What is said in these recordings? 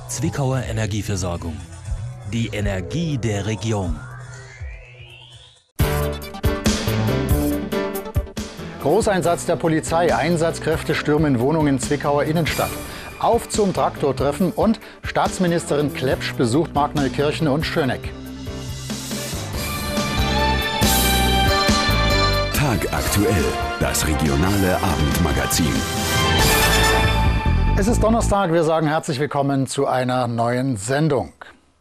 Zwickauer Energieversorgung. Die Energie der Region. Großeinsatz der Polizei, Einsatzkräfte stürmen Wohnungen Zwickauer Innenstadt. Auf zum Traktortreffen und Staatsministerin Klepsch besucht Markneukirchen und Schöneck. Tagaktuell, das regionale Abendmagazin. Es ist Donnerstag, wir sagen herzlich willkommen zu einer neuen Sendung.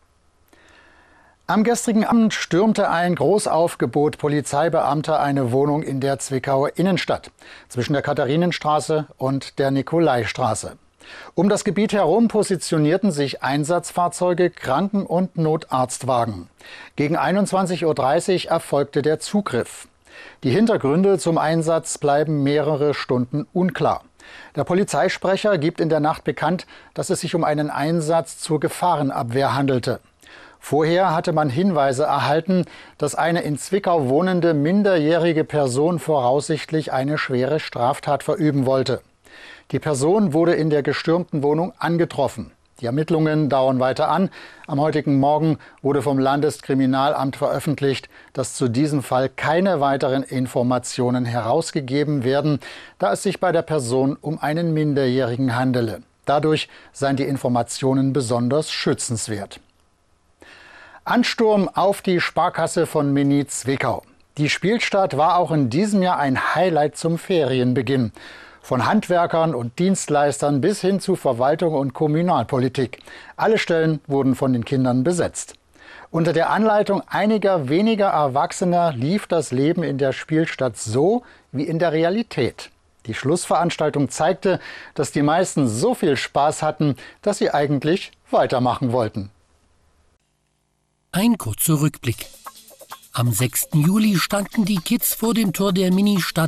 Am gestrigen Abend stürmte ein Großaufgebot Polizeibeamter eine Wohnung in der Zwickauer Innenstadt zwischen der Katharinenstraße und der Nikolaistraße. Um das Gebiet herum positionierten sich Einsatzfahrzeuge, Kranken- und Notarztwagen. Gegen 21:30 Uhr erfolgte der Zugriff. Die Hintergründe zum Einsatz bleiben mehrere Stunden unklar. Der Polizeisprecher gibt in der Nacht bekannt, dass es sich um einen Einsatz zur Gefahrenabwehr handelte. Vorher hatte man Hinweise erhalten, dass eine in Zwickau wohnende minderjährige Person voraussichtlich eine schwere Straftat verüben wollte. Die Person wurde in der gestürmten Wohnung angetroffen. Die Ermittlungen dauern weiter an. Am heutigen Morgen wurde vom Landeskriminalamt veröffentlicht, dass zu diesem Fall keine weiteren Informationen herausgegeben werden, da es sich bei der Person um einen Minderjährigen handele. Dadurch seien die Informationen besonders schützenswert. Ansturm auf die Sparkasse von Mini Zwickau. Die Spielstadt war auch in diesem Jahr ein Highlight zum Ferienbeginn. Von Handwerkern und Dienstleistern bis hin zu Verwaltung und Kommunalpolitik. Alle Stellen wurden von den Kindern besetzt. Unter der Anleitung einiger weniger Erwachsener lief das Leben in der Spielstadt so wie in der Realität. Die Schlussveranstaltung zeigte, dass die meisten so viel Spaß hatten, dass sie eigentlich weitermachen wollten. Ein kurzer Rückblick. Am 6. Juli standen die Kids vor dem Tor der Ministadt